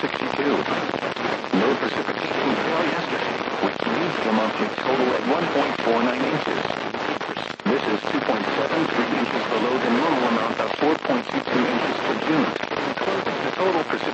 62. No precipitation fell yesterday, which leaves the monthly total at 1.49 inches. This is 2.73 inches below the normal amount of 4.22 inches for June. In closing, the total precipitation